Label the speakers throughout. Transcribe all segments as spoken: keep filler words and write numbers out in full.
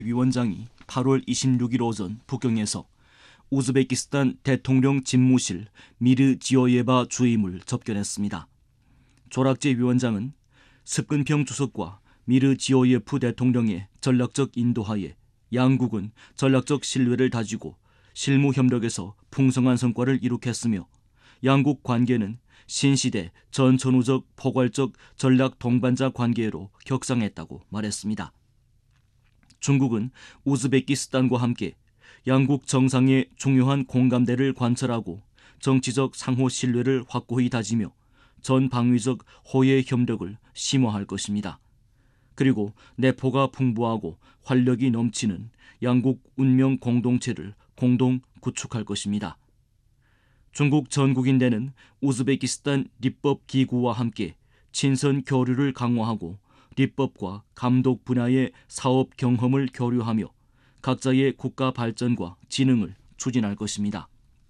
Speaker 1: 위원장이 팔월 이십육일 오전 북경에서 우즈베키스탄 대통령 집무실 미르지오예바 주임을 접견했습니다. 조락제 위원장은 습근평 주석과 미르지오예프 대통령의 전략적 인도하에 양국은 전략적 신뢰를 다지고 실무 협력에서 풍성한 성과를 이룩했으며 양국 관계는 신시대 전천후적 포괄적 전략 동반자 관계로 격상했다고 말했습니다. 중국은 우즈베키스탄과 함께 양국 정상의 중요한 공감대를 관철하고 정치적 상호 신뢰를 확고히 다지며 전 방위적 호혜 협력을 심화할 것입니다. 그리고 내포가 풍부하고 활력이 넘치는 양국 운명 공동체를 공동 구축할 것입니다. 중국 전국인대는 우즈베키스탄立법기구와 함께 친선 교류를 강화하고立법과 감독 분야의 사업 경험을 교류하며 각자의 국가 발전과 진흥을 추진할 것입니다.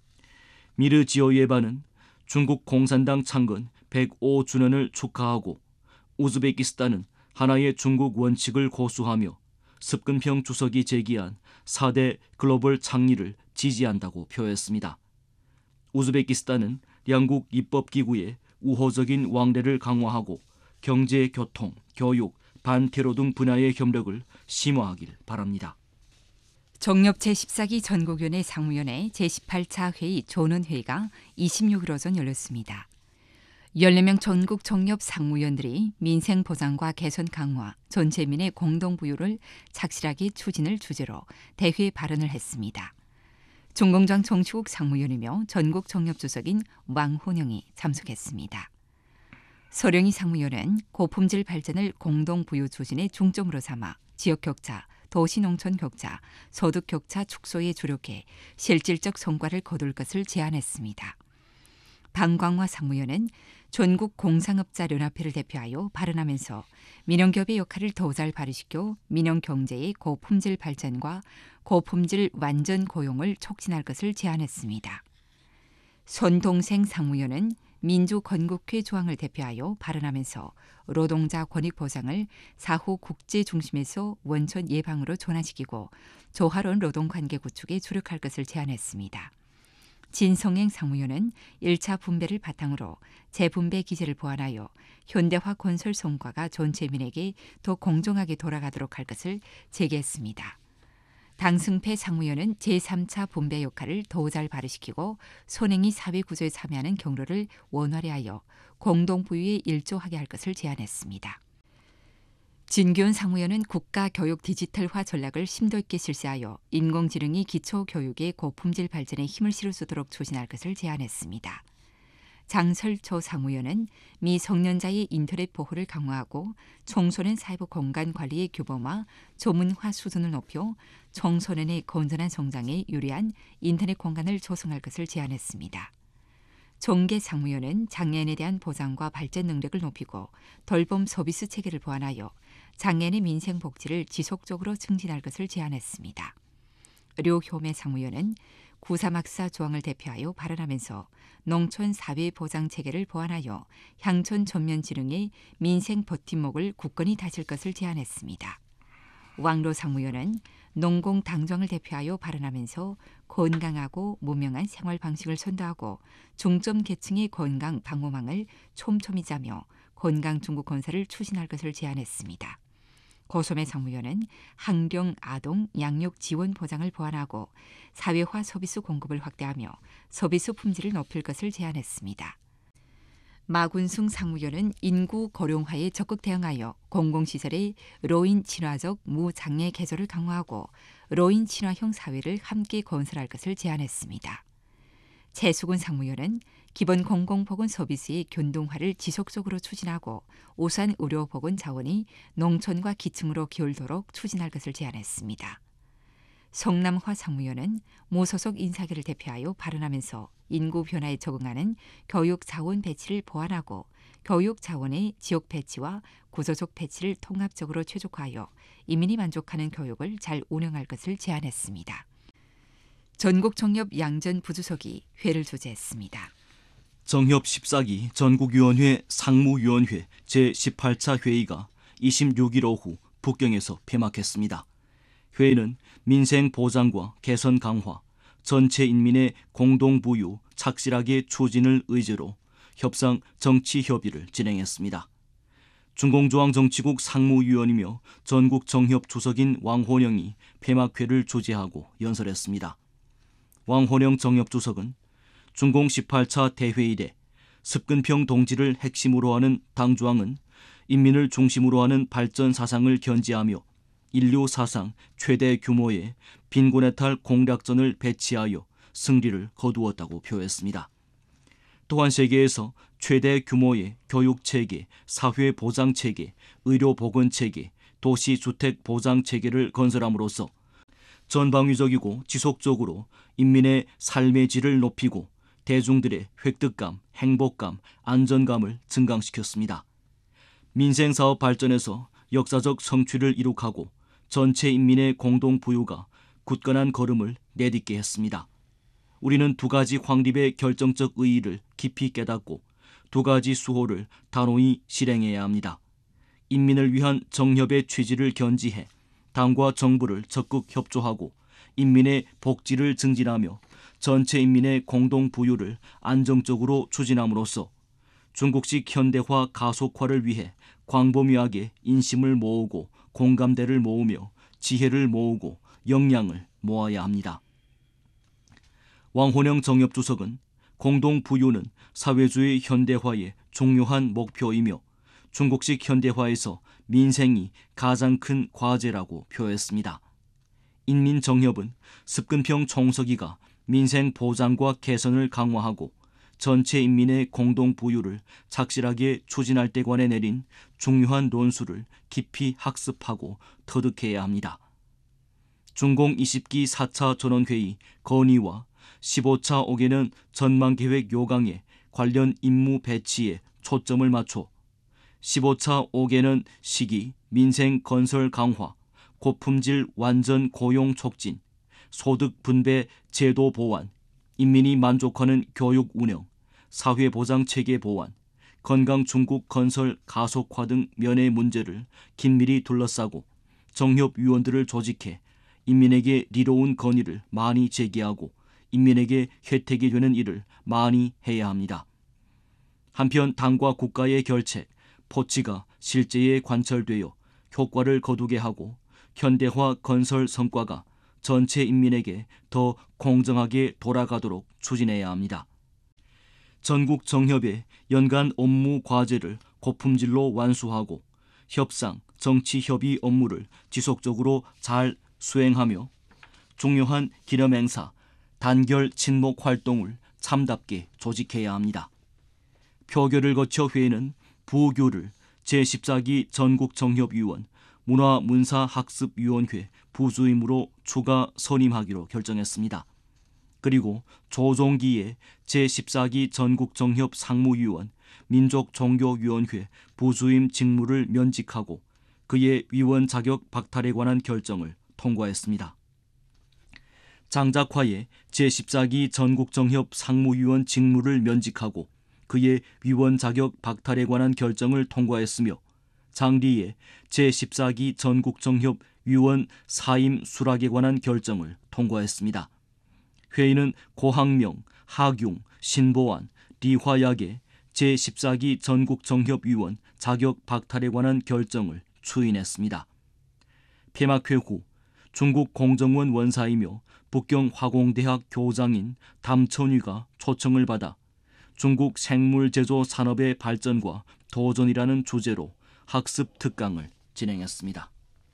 Speaker 1: 미르지오예바는 중국 공산당 창건 백오 주년을 축하하고 우즈베키스탄은 하나의 중국 원칙을 고수하며 습근평 주석이 제기한 사 대 글로벌 창의를 지지한다고 표했습니다. 우즈베키스탄은 양국 입법기구의 우호적인 왕래를 강화하고 경제, 교통, 교육, 반테러 등 분야의 협력을 심화하길 바랍니다.
Speaker 2: 정렵 제십사 기 전국위원회 상무위원회 제십팔 차 회의 조는회의가 이십육일 오전 열렸습니다. 열네 명 전국 정렵 상무위원들이 민생 보장과 개선 강화, 전체민의 공동부유를 착실하게 추진을 주제로 대회 발언을 했습니다. 중공장 정치국 상무위원이며 전국 정렵 주석인 왕훈영이 참석했습니다. 서령희 상무위원은 고품질 발전을 공동부유 추진의 중점으로 삼아 지역 격차, 도시농촌 격차, 소득 격차 축소에 주력해 실질적 성과를 거둘 것을 제안했습니다. 방광화 상무위원은 전국 공상업자연합회를 대표하여 발언하면서 민영기업의 역할을 더 잘 발휘시켜 민영경제의 고품질 발전과 고품질 완전 고용을 촉진할 것을 제안했습니다. 손동생 상무위원은 민주건국회 조항을 대표하여 발언하면서 노동자 권익 보장을 사후 국제 중심에서 원천 예방으로 전환시키고 조화로운 노동관계 구축에 주력할 것을 제안했습니다. 진성행 상무위원은 일 차 분배를 바탕으로 재분배 기제를 보완하여 현대화 건설 성과가 전체민에게 더 공정하게 돌아가도록 할 것을 제기했습니다. 당승패 상무위원은 제삼 차 분배 역할을 더 잘 발휘시키고 손행이 사회구조에 참여하는 경로를 원활히하여 공동부유에 일조하게 할 것을 제안했습니다. 진규원 상무위원은 국가교육 디지털화 전략을 심도 있게 실시하여 인공지능이 기초교육의 고품질 발전에 힘을 실을 수 있도록 추진할 것을 제안했습니다. 장설초 상무위원은 미성년자의 인터넷 보호를 강화하고 청소년 사이버 공간 관리의 규범화, 조문화 수준을 높여 청소년의 건전한 성장에 유리한 인터넷 공간을 조성할 것을 제안했습니다. 종계 상무위원은 장애인에 대한 보장과 발전 능력을 높이고 돌봄 서비스 체계를 보완하여 장애인의 민생 복지를 지속적으로 증진할 것을 제안했습니다. 류효매 상무위원은 구사막사 조항을 대표하여 발언하면서 농촌 사회 보장 체계를 보완하여 향촌 전면 진흥의 민생 버팀목을 굳건히 다질 것을 제안했습니다. 왕로 상무위원은 농공 당정을 대표하여 발언하면서 건강하고 무명한 생활 방식을 선도하고 중점 계층의 건강 방호망을 촘촘히 짜며 건강 중국 건설을 추진할 것을 제안했습니다. 고소매 상무위원은 학령, 아동, 양육 지원 보장을 보완하고 사회화 서비스 공급을 확대하며 서비스 품질을 높일 것을 제안했습니다. 마군승 상무위원은 인구 고령화에 적극 대응하여 공공시설의 노인 친화적 무장애 개조를 강화하고 노인 친화형 사회를 함께 건설할 것을 제안했습니다. 최수근 상무위원은 기본 공공보건 서비스의 균등화를 지속적으로 추진하고 우수한 의료보건 자원이 농촌과 기층으로 기울도록 추진할 것을 제안했습니다. 성남화 상무위원은 무소속 인사계를 대표하여 발언하면서 인구 변화에 적응하는 교육 자원 배치를 보완하고 교육 자원의 지역 배치와 구조적 배치를 통합적으로 최적화하여 인민이 만족하는 교육을 잘 운영할 것을 제안했습니다. 전국 정협 양전 부주석이 회를 주재했습니다.
Speaker 1: 정협 십사 기 전국위원회 상무위원회 제십팔 차 회의가 이십육일 오후 북경에서 폐막했습니다. 회의는 민생 보장과 개선 강화, 전체 인민의 공동부유 착실하게 추진을 의제로 협상 정치 협의를 진행했습니다. 중공조항정치국 상무위원이며 전국 정협 주석인 왕호령이 폐막회를 주재하고 연설했습니다. 왕호령 정협 주석은 중공 십팔 차 대회의 때 습근평 동지를 핵심으로 하는 당조항은 인민을 중심으로 하는 발전 사상을 견지하며 인류 사상 최대 규모의 빈곤해탈 공략전을 배치하여 승리를 거두었다고 표했습니다. 또한 세계에서 최대 규모의 교육체계, 사회보장체계, 의료보건체계, 도시주택보장체계를 건설함으로써 전방위적이고 지속적으로 인민의 삶의 질을 높이고 대중들의 획득감, 행복감, 안전감을 증강시켰습니다. 민생사업 발전에서 역사적 성취를 이룩하고 전체 인민의 공동부유가 굳건한 걸음을 내딛게 했습니다. 우리는 두 가지 확립의 결정적 의의를 깊이 깨닫고 두 가지 수호를 단호히 실행해야 합니다. 인민을 위한 정협의 취지를 견지해 당과 정부를 적극 협조하고 인민의 복지를 증진하며 전체 인민의 공동부유를 안정적으로 추진함으로써 중국식 현대화 가속화를 위해 광범위하게 인심을 모으고 공감대를 모으며 지혜를 모으고 역량을 모아야 합니다. 왕호령 정협주석은 공동부유는 사회주의 현대화의 중요한 목표이며 중국식 현대화에서 민생이 가장 큰 과제라고 표했습니다. 인민정협은 습근평 총서기가 민생 보장과 개선을 강화하고 전체 인민의 공동부유를 착실하게 추진할 때 관해 내린 중요한 논수를 깊이 학습하고 터득해야 합니다. 중공 이십 기 사 차 전원회의 건의와 십오 차 오 개는 전망계획 요강에 관련 임무 배치에 초점을 맞춰 십오 차 오 개는 시기, 민생 건설 강화, 고품질 완전 고용 촉진, 소득 분배 제도 보완, 인민이 만족하는 교육 운영, 사회보장 체계 보완, 건강 중국 건설 가속화 등 면의 문제를 긴밀히 둘러싸고 정협위원들을 조직해 인민에게 리로운 건의를 많이 제기하고 인민에게 혜택이 되는 일을 많이 해야 합니다. 한편 당과 국가의 결책, 포치가 실제에 관철되어 효과를 거두게 하고 현대화 건설 성과가 전체 인민에게 더 공정하게 돌아가도록 추진해야 합니다. 전국 정협의 연간 업무 과제를 고품질로 완수하고 협상, 정치 협의 업무를 지속적으로 잘 수행하며 중요한 기념행사, 단결 친목 활동을 참답게 조직해야 합니다. 표결을 거쳐 회의는 부교를 제십사 기 전국정협위원 문화문사학습위원회 부주임으로 추가 선임하기로 결정했습니다. 그리고 조종기의 제십사 기 전국정협 상무위원 민족종교위원회 부주임 직무를 면직하고 그의 위원 자격 박탈에 관한 결정을 통과했습니다. 장작화의 제십사 기 전국정협 상무위원 직무를 면직하고 그의 위원 자격 박탈에 관한 결정을 통과했으며 장리의 제십사 기 전국정협 위원 사임 수락에 관한 결정을 통과했습니다. 회의는 고학명, 하균, 신보안, 리화약의 제십사 기 전국정협위원 자격 박탈에 관한 결정을 추인했습니다. 폐막회 후 중국 공정원 원사이며 북경 화공대학 교장인 담천위가 초청을 받아 중국 생물제조 산업의 발전과 도전이라는 주제로 학습 특강을 진행했습니다.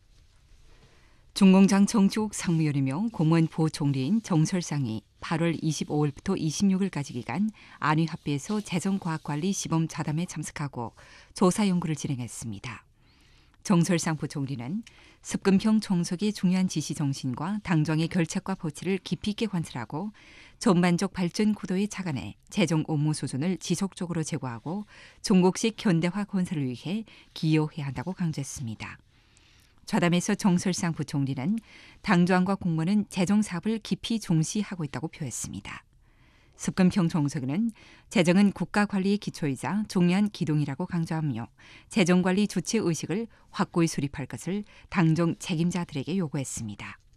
Speaker 2: 중공장 정치국 상무위원이며 공무원 부총리인 정설상이 팔월 이십오일부터 이십육일까지 기간 안휘합의에서 재정과학관리 시범 자담에 참석하고 조사 연구를 진행했습니다. 정설상 부총리는 습근평 총석의 중요한 지시 정신과 당정의 결책과 포치를 깊이 있게 관찰하고 전반적 발전 구도에 착안해 재정 업무 수준을 지속적으로 제고하고 중국식 현대화 건설을 위해 기여해야 한다고 강조했습니다. 좌담에서 정설상 부총리는 당조항과 공무원은 재정 사업을 깊이 중시하고 있다고 표했습니다. 숙금평 종석에는 재정은 국가관리의 기초이자 중요한 기둥이라고 강조하며 재정관리 주체 의식을 확고히 수립할 것을 당정 책임자들에게 요구했습니다.